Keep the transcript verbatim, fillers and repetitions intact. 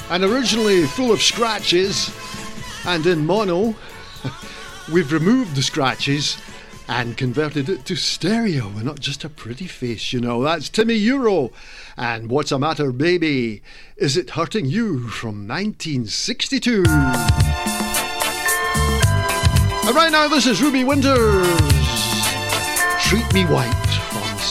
And originally full of scratches and in mono, we've removed the scratches and converted it to stereo, and not just a pretty face, you know. That's Timmy Euro and What's a Matter Baby, Is It Hurting You, from nineteen sixty-two. And right now this is Ruby Winters, Treat Me White.